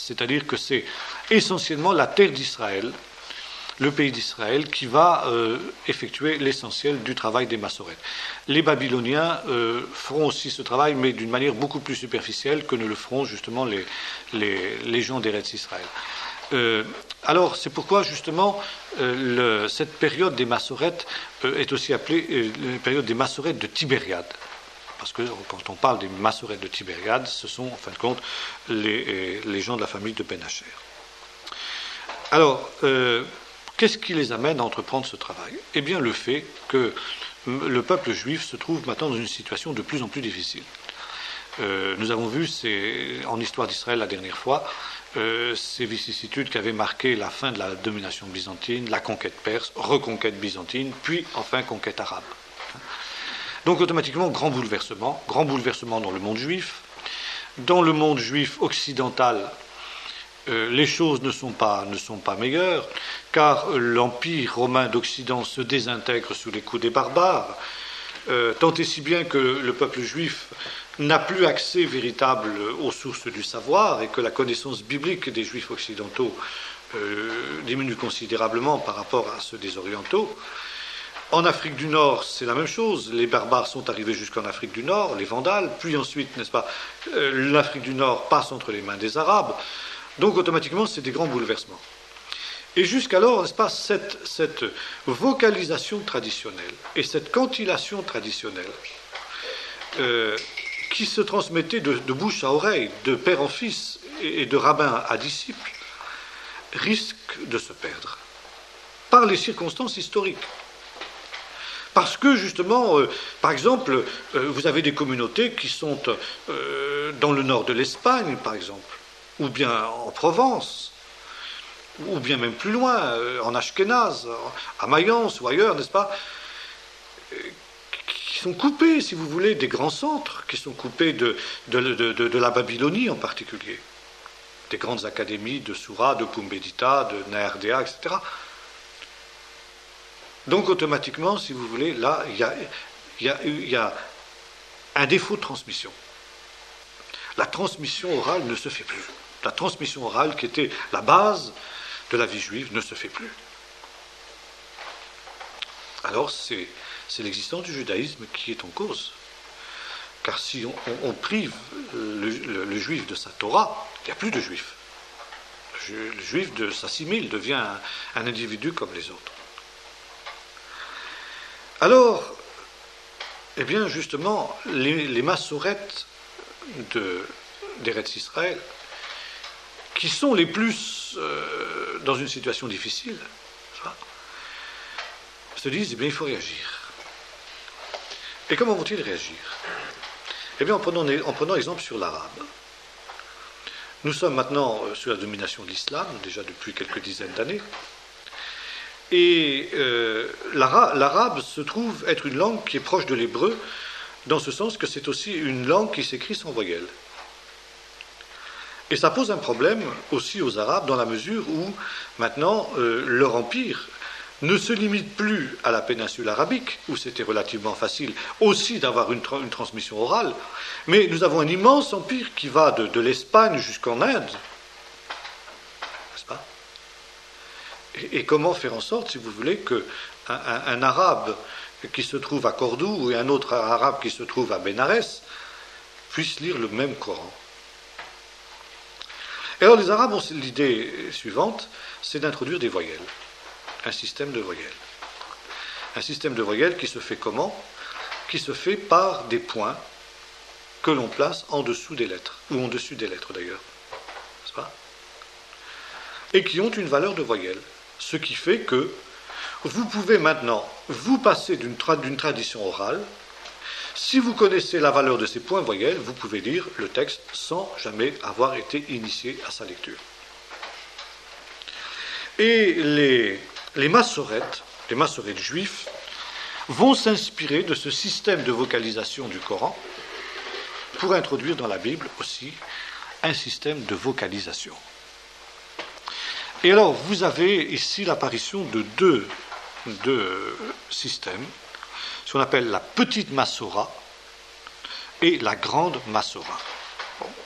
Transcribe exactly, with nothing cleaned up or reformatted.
c'est-à-dire que c'est essentiellement la terre d'Israël, le pays d'Israël, qui va euh, effectuer l'essentiel du travail des massorètes. Les Babyloniens euh, feront aussi ce travail, mais d'une manière beaucoup plus superficielle que ne le feront justement les, les, les gens d'Eretz Israël. Euh, alors, c'est pourquoi justement euh, le, cette période des massorètes euh, est aussi appelée euh, la période des massorètes de Tibériade. Parce que quand on parle des massorètes de Tibériade, ce sont en fin de compte les, les gens de la famille de Ben Hacher. Alors, euh, qu'est-ce qui les amène à entreprendre ce travail? Eh bien, le fait que le peuple juif se trouve maintenant dans une situation de plus en plus difficile. Euh, nous avons vu c'est, en histoire d'Israël la dernière fois euh, ces vicissitudes qui avaient marqué la fin de la domination byzantine, la conquête perse, reconquête byzantine, puis enfin conquête arabe. Donc automatiquement, grand bouleversement, grand bouleversement dans le monde juif. Dans le monde juif occidental, euh, les choses ne sont pas, ne sont pas meilleures, car l'empire romain d'Occident se désintègre sous les coups des barbares, euh, tant et si bien que le peuple juif n'a plus accès véritable aux sources du savoir et que la connaissance biblique des juifs occidentaux euh, diminue considérablement par rapport à ceux des orientaux. En Afrique du Nord, c'est la même chose. Les barbares sont arrivés jusqu'en Afrique du Nord, les Vandales, puis ensuite, n'est-ce pas, euh, l'Afrique du Nord passe entre les mains des Arabes. Donc, automatiquement, c'est des grands bouleversements. Et jusqu'alors, n'est-ce pas, cette, cette vocalisation traditionnelle et cette cantillation traditionnelle euh, qui se transmettait de, de bouche à oreille, de père en fils et, et de rabbin à disciple, risque de se perdre par les circonstances historiques. Parce que, justement, euh, par exemple, euh, vous avez des communautés qui sont euh, dans le nord de l'Espagne, par exemple, ou bien en Provence, ou bien même plus loin, euh, en Ashkénaze, à Mayence ou ailleurs, n'est-ce pas, euh, qui sont coupés, si vous voulez, des grands centres, qui sont coupés de, de, de, de, de la Babylonie en particulier, des grandes académies de Soura, de Pumbedita, de Nehardea, et cetera. Donc, automatiquement, si vous voulez, là, il y a, y a, y a un défaut de transmission. La transmission orale ne se fait plus. La transmission orale, qui était la base de la vie juive, ne se fait plus. Alors, c'est, c'est l'existence du judaïsme qui est en cause. Car si on, on, on prive le, le, le juif de sa Torah, il n'y a plus de juif. Le, le juif de s'assimile, devient un, un individu comme les autres. Alors, eh bien, justement, les, les massorètes de, d'Eretz Israël, qui sont les plus euh, dans une situation difficile, ça, se disent, eh bien, il faut réagir. Et comment vont-ils réagir? Eh bien, en prenant, en prenant exemple sur l'arabe. Nous sommes maintenant sous la domination de l'islam, déjà depuis quelques dizaines d'années. Et euh, l'arabe, l'arabe se trouve être une langue qui est proche de l'hébreu, dans ce sens que c'est aussi une langue qui s'écrit sans voyelle. Et ça pose un problème aussi aux Arabes, dans la mesure où maintenant euh, leur empire ne se limite plus à la péninsule arabique, où c'était relativement facile aussi d'avoir une, tra- une transmission orale, mais nous avons un immense empire qui va de, de l'Espagne jusqu'en Inde. Et comment faire en sorte, si vous voulez, qu'un un, un arabe qui se trouve à Cordoue et un autre arabe qui se trouve à Bénarès puissent lire le même Coran? Et alors les Arabes ont l'idée suivante, c'est d'introduire des voyelles, un système de voyelles. Un système de voyelles qui se fait comment? Qui se fait par des points que l'on place en dessous des lettres, ou en dessus des lettres d'ailleurs, n'est-ce pas? Et qui ont une valeur de voyelle. Ce qui fait que vous pouvez maintenant vous passer d'une, tra- d'une tradition orale. Si vous connaissez la valeur de ces points voyelles, vous pouvez lire le texte sans jamais avoir été initié à sa lecture. Et les, les massorètes, les massorètes juifs, vont s'inspirer de ce système de vocalisation du Coran pour introduire dans la Bible aussi un système de vocalisation. Et alors, vous avez ici l'apparition de deux, deux systèmes, ce qu'on appelle la petite Massora et la grande Massora. Bon.